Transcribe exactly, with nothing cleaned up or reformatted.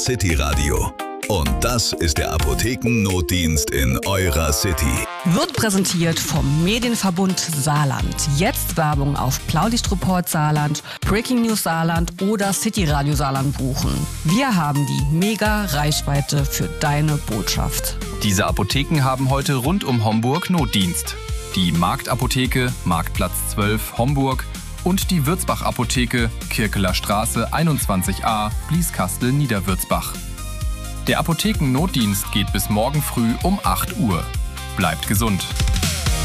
City Radio. Und das ist der Apothekennotdienst in eurer City. Wird präsentiert vom Medienverbund Saarland. Jetzt Werbung auf Blaulichtreport Saarland, Breaking News Saarland oder City Radio Saarland buchen. Wir haben die Mega-Reichweite für deine Botschaft. Diese Apotheken haben heute rund um Homburg Notdienst. Die Marktapotheke, Marktplatz zwölf, Homburg und die Würzbach-Apotheke, Kirkeler Straße einundzwanzig a, Blieskastel, Niederwürzbach. Der Apothekennotdienst geht bis morgen früh um acht Uhr. Bleibt gesund!